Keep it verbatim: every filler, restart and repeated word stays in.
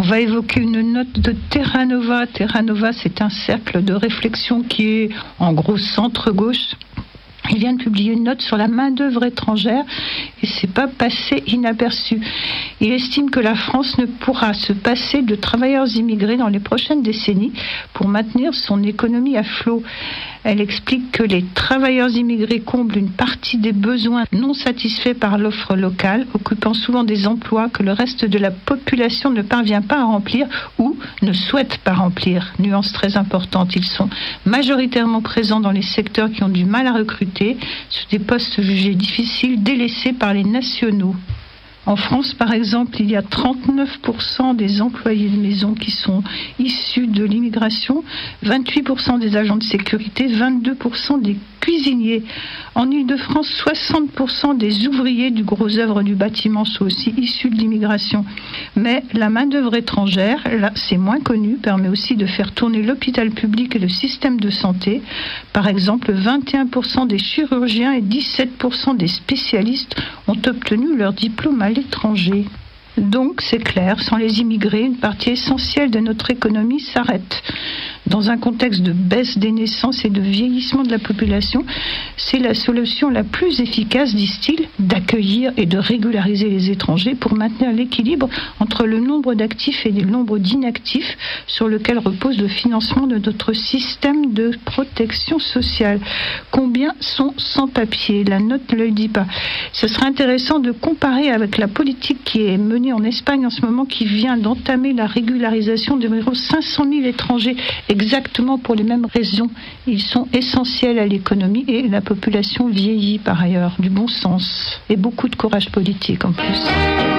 va évoquer une note de Terra Nova. Terra Nova, c'est un cercle de réflexion qui est en gros centre-gauche. Il vient de publier une note sur la main-d'œuvre étrangère et c'est pas passé inaperçu. Il estime que la France ne pourra se passer de travailleurs immigrés dans les prochaines décennies pour maintenir son économie à flot. Elle explique que les travailleurs immigrés comblent une partie des besoins non satisfaits par l'offre locale, occupant souvent des emplois que le reste de la population ne parvient pas à remplir ou ne souhaite pas remplir. Nuance très importante, ils sont majoritairement présents dans les secteurs qui ont du mal à recruter, sur des postes jugés difficiles, délaissés par les nationaux. En France, par exemple, il y a trente-neuf pour cent des employés de maison qui sont issus de l'immigration, vingt-huit pour cent des agents de sécurité, vingt-deux pour cent des cuisiniers. En Île-de-France, soixante pour cent des ouvriers du gros œuvre du bâtiment sont aussi issus de l'immigration. Mais la main-d'œuvre étrangère, là, c'est moins connu, permet aussi de faire tourner l'hôpital public et le système de santé. Par exemple, vingt et un pour cent des chirurgiens et dix-sept pour cent des spécialistes ont obtenu leur diplôme à l'étranger. Donc, c'est clair, sans les immigrés, une partie essentielle de notre économie s'arrête. Dans un contexte de baisse des naissances et de vieillissement de la population, c'est la solution la plus efficace, disent-ils, d'accueillir et de régulariser les étrangers pour maintenir l'équilibre entre le nombre d'actifs et le nombre d'inactifs sur lequel repose le financement de notre système de protection sociale. Combien sont sans papier? La note ne le dit pas. Ce serait intéressant de comparer avec la politique qui est menée en Espagne en ce moment, qui vient d'entamer la régularisation d'environ cinq cent mille étrangers, exactement pour les mêmes raisons. Ils sont essentiels à l'économie et la population vieillit par ailleurs. Du bon sens et beaucoup de courage politique en plus.